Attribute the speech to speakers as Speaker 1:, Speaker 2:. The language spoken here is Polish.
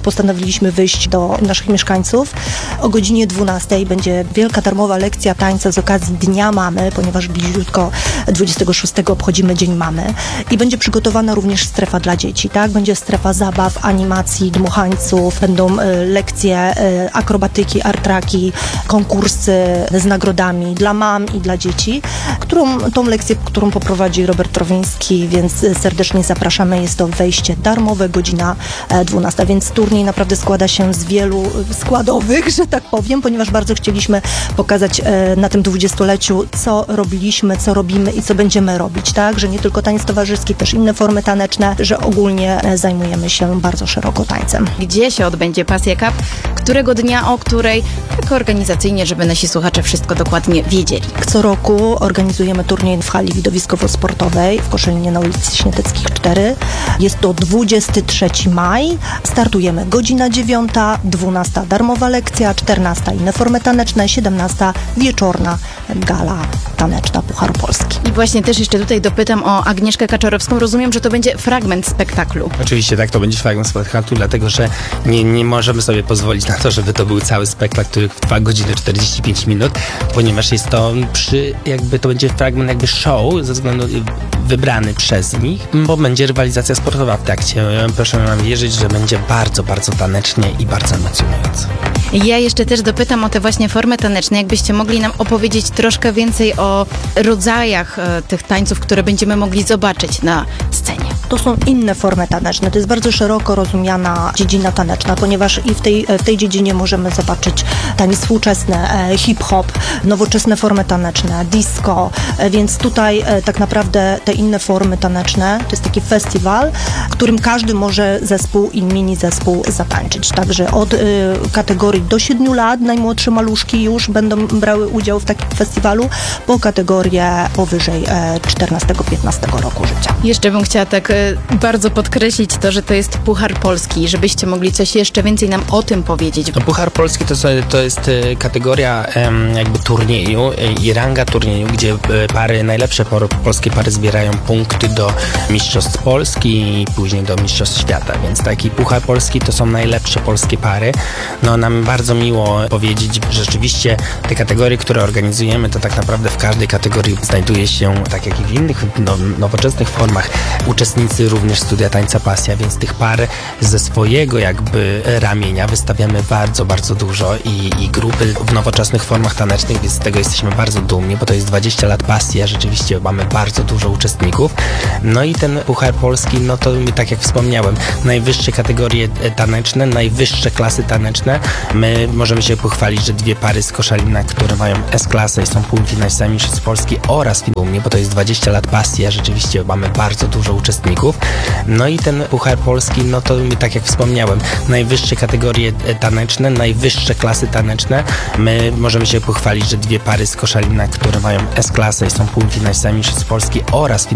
Speaker 1: postanowiliśmy wyjść do naszych mieszkańców. O godzinie 12 będzie wielka darmowa lekcja tańca z okazji Dnia Mamy, ponieważ bliziutko 26 obchodzimy Dzień Mamy. I będzie przygotowana również strefa dla dzieci, tak? Będzie strefa zabaw, animacji, dmuchańców, będą lekcje akrobatyki, artraki, konkursy z nagrodami dla mam i dla dzieci, tą lekcję, którą poprowadzi Robert Trowiński, więc serdecznie zapraszamy. Jest to wejście darmowe, godzina 12, więc turniej naprawdę składa się z wielu składowych, że tak powiem, ponieważ bardzo chcieliśmy pokazać na tym 20-leciu, co robiliśmy, co robimy i co będziemy robić, tak? Że nie tylko taniec towarzyski, też inne formy taneczne, że ogólnie zajmujemy się bardzo szeroko tańcem.
Speaker 2: Gdzie się odbędzie Pasja Cup? Którego dnia, o której? Tak organizacyjnie, żeby nasi słuchacze wszystko dokładnie wiedzieli.
Speaker 1: Co roku organizujemy turniej w hali widowiskowo-sportowej w Koszalinie na ulicy Śnieteckiej 4. Jest to 23 maj. Startujemy godzina 9, 12 darmowa lekcja, 14 inne formy taneczne, 17 wieczorna gala taneczna Puchar Polski.
Speaker 2: I właśnie też jeszcze tutaj dopytam o Agnieszkę Kaczorowską. Rozumiem, że to będzie fragment spektaklu.
Speaker 3: Oczywiście tak, to będzie fragment spektaklu, dlatego że nie możemy sobie pozwolić na to, żeby to był cały spektakl, który trwa godzinę 45 minut, ponieważ jest to to będzie fragment show ze względu wybrany przez nich, bo będzie rywalizacja sportowa w trakcie. Proszę nam wierzyć, że będzie bardzo, bardzo tanecznie i bardzo emocjonująco.
Speaker 2: Ja jeszcze też dopytam o te właśnie formy taneczne. Jakbyście mogli nam opowiedzieć troszkę więcej o rodzajach tych tańców, które będziemy mogli zobaczyć na scenie.
Speaker 1: To są inne formy taneczne. To jest bardzo szeroko rozumiana dziedzina taneczna, ponieważ i w tej dziedzinie możemy zobaczyć taniec współczesny, hip-hop, nowoczesne formy taneczne, disco, więc tutaj tak naprawdę te inne formy taneczne, to jest taki festiwal, w którym każdy może zespół i mini zespół zatańczyć. Także od kategorii do 7 lat, najmłodsze maluszki już będą brały udział w takim festiwalu, po kategorię powyżej 14-15 roku życia.
Speaker 2: Jeszcze bym chciała tak bardzo podkreślić to, że to jest Puchar Polski, żebyście mogli coś jeszcze więcej nam o tym powiedzieć.
Speaker 3: No, Puchar Polski to jest kategoria turnieju i ranga turnieju, gdzie najlepsze polskie pary zbierają punkty do Mistrzostw Polski i później do Mistrzostw Świata, więc taki Puchar Polski to są najlepsze polskie pary. No nam bardzo miło powiedzieć, że rzeczywiście te kategorie, które organizujemy, to tak naprawdę w każdej kategorii znajduje się, tak jak i w innych nowoczesnych formach, uczestnicy również Studia Tańca Pasja, więc tych par ze swojego ramienia wystawiamy bardzo, bardzo dużo i grupy w nowoczesnych formach tanecznych, więc z tego jesteśmy bardzo dumni, bo to jest 20 lat pasji, a rzeczywiście mamy bardzo dużo uczestników. No i ten Puchar Polski, no to tak jak wspomniałem, najwyższe kategorie taneczne, najwyższe klasy taneczne. My możemy się pochwalić, że 2 pary z Koszalina, które mają S-klasę i są półfinalistami Mistrzostw Polski oraz dumni, bo to jest 20 lat pasji, a rzeczywiście mamy bardzo dużo uczestników. No i ten Puchar Polski, no to tak jak wspomniałem, najwyższe kategorie taneczne, najwyższe klasy taneczne. My możemy się pochwalić, że 2 pary z Koszalina, które mają S-klasę i są półfinalistami Mistrzostw Polski oraz